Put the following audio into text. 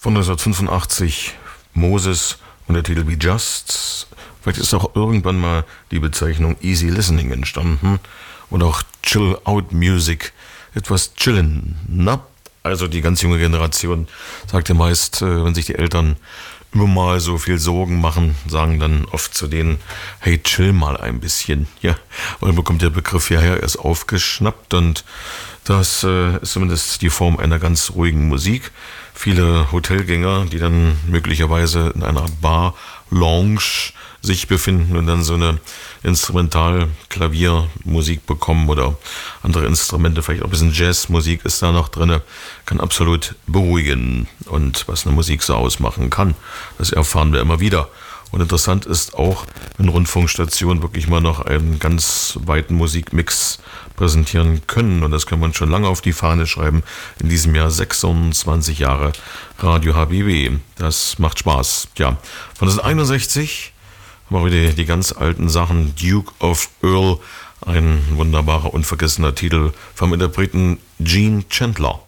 von 1985 Moses und der Titel Be Just. Vielleicht ist auch irgendwann mal die Bezeichnung Easy Listening entstanden und auch Chill Out Music, etwas chillen. Na, also die ganz junge Generation sagt ja meist, wenn sich die Eltern immer mal so viel Sorgen machen, sagen dann oft zu denen, hey, chill mal ein bisschen. Ja, und dann bekommt der Begriff ja erst aufgeschnappt und das ist zumindest die Form einer ganz ruhigen Musik. Viele Hotelgänger, die dann möglicherweise in einer Bar-Lounge sich befinden und dann so eine Instrumental-Klaviermusik bekommen oder andere Instrumente, vielleicht auch ein bisschen Jazzmusik ist da noch drin, kann absolut beruhigen. Und was eine Musik so ausmachen kann, das erfahren wir immer wieder. Und interessant ist auch, wenn Rundfunkstationen wirklich mal noch einen ganz weiten Musikmix präsentieren können. Und das kann man schon lange auf die Fahne schreiben. In diesem Jahr 26 Jahre Radio HBB. Das macht Spaß. Ja, von 1961 haben wir wieder die ganz alten Sachen. Duke of Earl, ein wunderbarer, unvergessener Titel vom Interpreten Gene Chandler.